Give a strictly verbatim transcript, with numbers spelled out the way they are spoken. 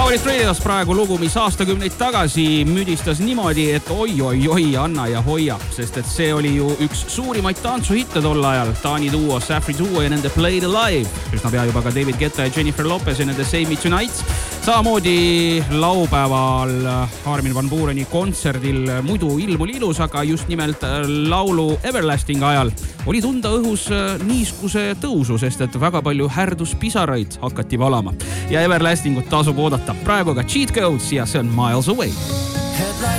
Favorit Radios praegu lugu, mis aastakümneid tagasi müdistas niimoodi, et oi-oi-oi, anna ja hoia, sest et see oli ju üks suurimaid tantsuhitte tol ajal. Taani duo Safri Duo ja nende Play the Live. Üsna pea juba ka David Guetta ja Jennifer Lopez ja nende Save Me Tonight. Samamoodi laupäeval Armin van Buureni kontserdil muidu ilm oli ilus, aga just nimelt laulu Everlasting ajal oli tunda õhus niiskuse tõusu, sest et väga palju härduspisaraid hakati valama. Ja Everlastingut tasub oodata. Praegu ka Cheat Codes ja see on Miles Away.